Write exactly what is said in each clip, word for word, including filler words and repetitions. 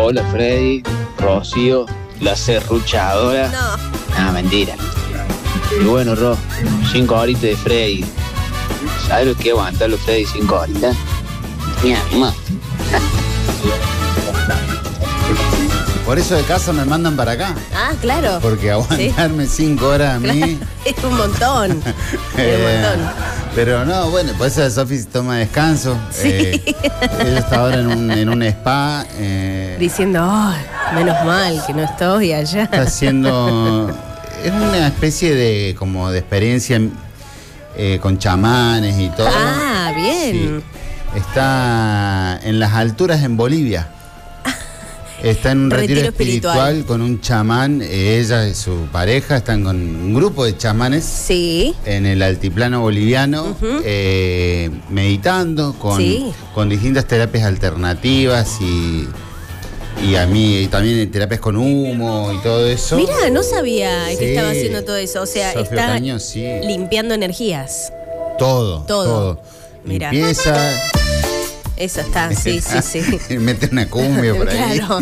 Hola Freddy, Rocío, la serruchadora. No. Ah, mentira. Y bueno, Ro, cinco horitas de Freddy. ¿Sabes lo que aguantar los Freddy cinco horitas? Mira, más. Por eso de casa me mandan para acá. Ah, claro. Porque aguantarme ¿Sí? cinco horas a mí. Claro, es un montón. eh, es un montón. Pero no, bueno, por eso Sofi toma descanso. Sí. Eh, ella está ahora en un, en un spa. Eh, Diciendo, oh, menos mal que no estoy allá. Está haciendo. Es una especie de como de experiencia eh, con chamanes y todo. Ah, bien. Sí. Está en las alturas en Bolivia. Está en un retiro, Retiro espiritual, espiritual con un chamán, eh, ella y su pareja están con un grupo de chamanes Sí. en el altiplano boliviano, Ujú. eh, meditando con, Sí. con distintas terapias alternativas y, y a mí y también terapias con humo y todo eso. Mira, no sabía Sí. que estaba haciendo todo eso. O sea, Sofía está Ocaño, sí. limpiando energías. Todo, Todo. todo. Mira. Limpieza. Eso está, sí, sí, sí. Mete una cumbia por ahí. Claro.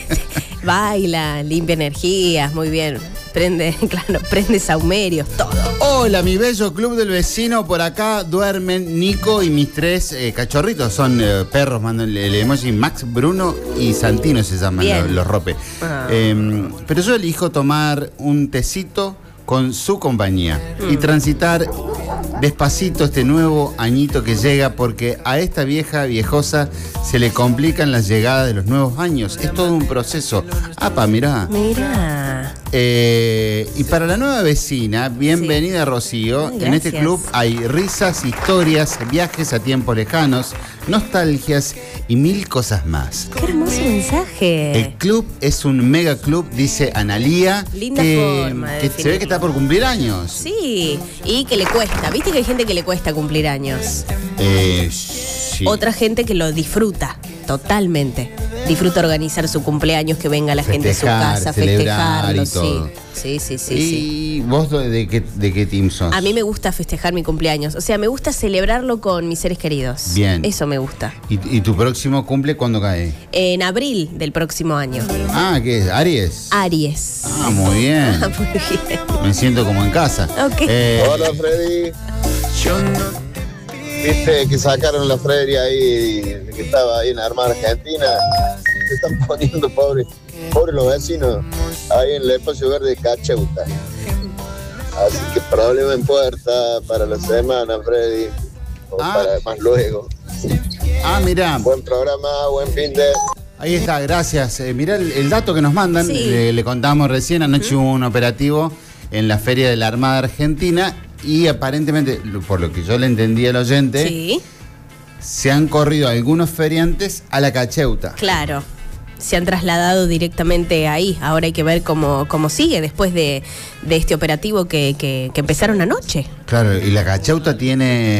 Baila, limpia energías, muy bien. Prende, claro, prende saumerios, todo. Hola, mi bello club del vecino. Por acá duermen Nico y mis tres eh, cachorritos. Son eh, perros, mandan el, el emoji. Max, Bruno y Santino se llaman Bien. los, los rope. Ah. Eh, pero yo elijo tomar un tecito con su compañía Mm. y transitar despacito este nuevo añito que llega, porque a esta vieja viejosa se le complican las llegadas de los nuevos años. Es todo un proceso. Apa, mirá. Mira. Eh, y para la nueva vecina, bienvenida Sí. Rocío. Ay, en este gracias. club hay risas, historias, viajes a tiempos lejanos, nostalgias y mil cosas más. Qué hermoso mensaje. El club es un mega club, dice Analía, Linda que, forma de que se ve definirlo. que está por cumplir años. Sí, y que le cuesta. ¿Viste que hay gente que le cuesta cumplir años? Eh, sí. Otra gente que lo disfruta totalmente. Disfruta organizar su cumpleaños, que venga la gente a su Festejar, casa, celebrar festejarlo. y todo. Sí, sí, sí, sí, ¿Y sí. vos de qué, de qué team sos? A mí me gusta festejar mi cumpleaños. O sea, me gusta celebrarlo con mis seres queridos. Bien. Eso me gusta. ¿Y, y tu próximo cumple cuándo cae? En abril del próximo año. Ah, ¿qué es? ¿Aries? Aries. Ah, muy bien. Ah, muy bien. Me siento como en casa. Ok. Eh, Hola Freddy. Viste que sacaron la feria ahí, que estaba ahí en la Armada Argentina. Se están poniendo pobres, pobres los vecinos ahí en el espacio verde de Cacheuta. Así que problema en puerta para la semana, Freddy. O Ah. para más luego. ah, mirá. Buen programa, buen fin de. Ahí está, gracias. Eh, mirá el, el dato que nos mandan, Sí. le, le contamos recién, anoche hubo un operativo en la Feria de la Armada Argentina y aparentemente, lo- por lo que yo le entendí al oyente, Sí, se han corrido algunos feriantes a la Cacheuta. claro. Se han trasladado directamente ahí. Ahora hay que ver cómo, cómo sigue después de, de este operativo que, que, que empezaron anoche. Claro, y la Cacheuta tiene